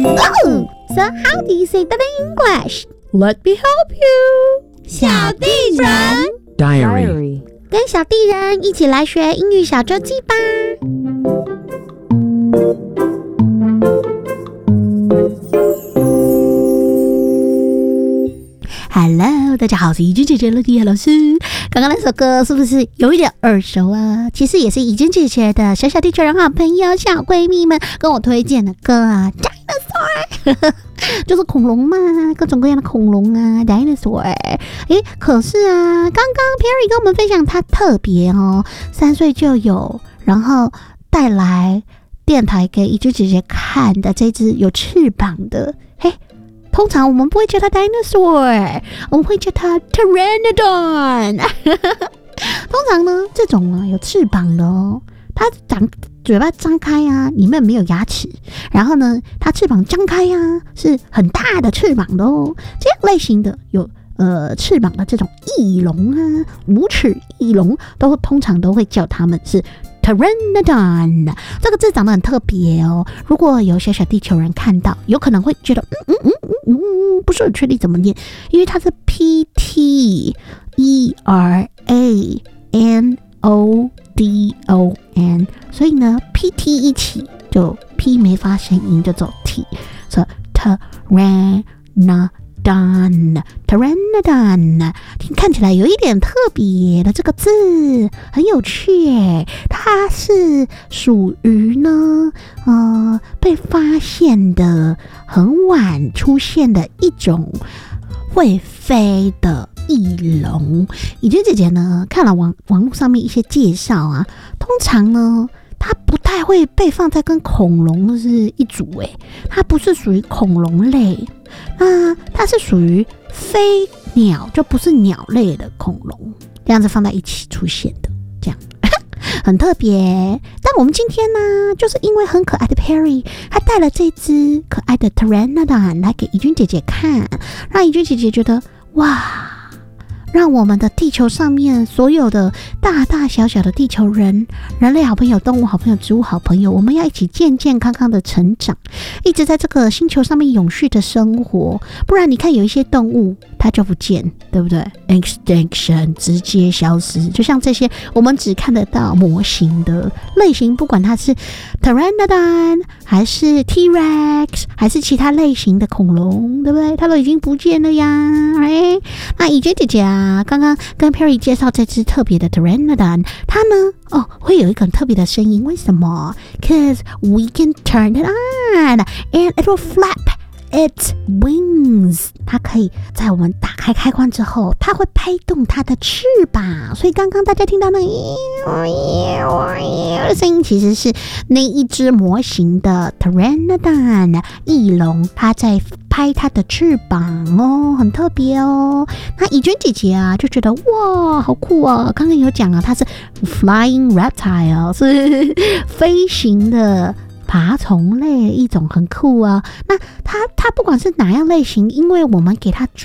Oh, so how do you say that in English? Let me help you. 小地人 Diary. 跟小地人一起来学英语小周记吧。Hello， 大家好，我是怡君姐姐乐迪老师。刚刚那首歌是不是有一点耳熟啊？其实也是怡君姐姐的小小地球人好朋友、小闺蜜们跟我推荐的歌啊 ，Dinosaur， 就是恐龙嘛，各种各样的恐龙啊 ，Dinosaur。可是啊，刚刚 Perry 跟我们分享他特别哦，3岁就有，然后带来电台给怡君姐姐看的这只有翅膀的，通常我们不会叫它 dinosaur， 我们会叫它 pteranodon。通常呢，这种呢有翅膀的哦，它嘴巴张开啊，里面没有牙齿，然后呢，它翅膀张开啊，是很大的翅膀的哦。这样类型的有翅膀的这种翼龙啊，无齿翼龙通常都会叫它们是Pteranodon， 这个字长得很特别哦。如果有小小地球人看到，有可能会觉得不是很确定怎么念，因为它是 Pteranodon， 所以呢 PT 一起就 P 没发声音就走 T， 所以 Pteranodon， 看起来有一点特别的这个字，很有趣耶。它是属于呢，被发现的很晚出现的一种会飞的翼龙。怡君姐姐呢看了网络上面一些介绍啊，通常呢它不太会被放在跟恐龙是一组它不是属于恐龙类，那它是属于飞鸟，就不是鸟类的恐龙，这样子放在一起出现的，这样很特别。但我们今天呢，就是因为很可爱的 Perry， 他带了这只可爱的 Pteranodon 来给怡君姐姐看，让怡君姐姐觉得哇，让我们的地球上面所有的大大小小的地球人类好朋友、动物好朋友、植物好朋友，我们要一起健健康康的成长，一直在这个星球上面永续的生活。不然你看有一些动物它就不见，对不对？ Extinction， 直接消失。就像这些我们只看得到模型的类型，不管它是 Pteranodon 还是 T-Rex 还是其他类型的恐龙，对不对？它都已经不见了呀。那怡君姐姐啊，刚刚跟 Perry 介绍这只特别的 Pteranodon， 它呢会有一个很特别的声音，为什么？ Cause we can turn it on and it will flap its wings， 它可以在我们打开开关之后，它会拍动它的翅膀，所以刚刚大家听到那个声音，其实是那一只模型的 Pteranodon 翼龙，它在拍它的翅膀哦，很特别哦。那怡君姐姐啊就觉得哇，好酷哦！刚刚有讲啊，它是 flying reptile， 是飞行的爬虫类一种，很酷啊。那它不管是哪样类型，因为我们给它